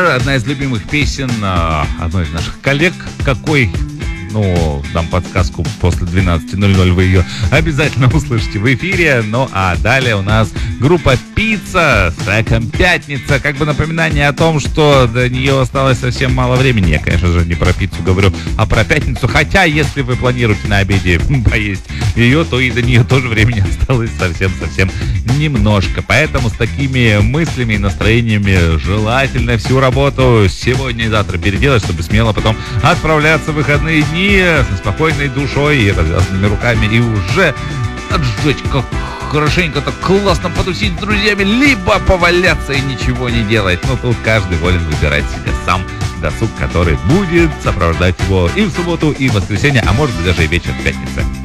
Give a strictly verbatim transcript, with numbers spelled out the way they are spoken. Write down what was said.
Одна из любимых песен а, одной из наших коллег. Какой? Ну, дам подсказку, после двенадцати ноль ноль вы ее обязательно услышите в эфире. Ну, а далее у нас группа «Пицца» с треком «Пятница». Как бы напоминание о том, что до нее осталось совсем мало времени. Я, конечно же, не про пиццу говорю, а про пятницу. Хотя, если вы планируете на обеде поесть ее, то и до нее тоже времени осталось совсем-совсем немножко. Поэтому с такими мыслями и настроениями желательно всю работу сегодня и завтра переделать, чтобы смело потом отправляться в выходные дни со спокойной душой и развязанными руками и уже отжечь, как хорошенько, так классно потусить с друзьями, либо поваляться и ничего не делать. Но тут каждый волен выбирать себе сам досуг, который будет сопровождать его и в субботу, и в воскресенье, а может быть даже и вечер в пятницу.